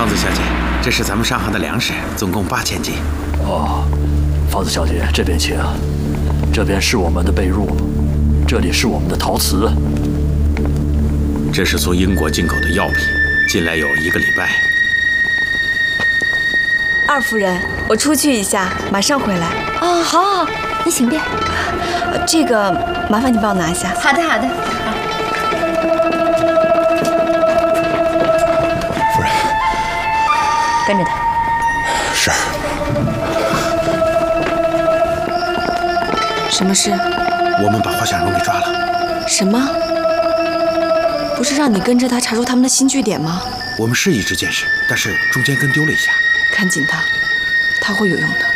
芳子小姐，这是咱们上行的粮食，总共8000斤。 哦，芳子小姐，这边请。这边是我们的被褥，这里是我们的陶瓷。 这是从英国进口的药品，进来有1个礼拜。 二夫人，我出去一下，马上回来。 哦，好，好，你请便。 这个麻烦你帮我拿一下。 好的，好的。 夫人， 跟着他。 是。 什么事？ 我们把华夏荣给抓了。 什么？不是让你跟着他查出他们的新据点吗？ 我们是一直监视，但是中间跟丢了一下。 看紧他，他会有用的。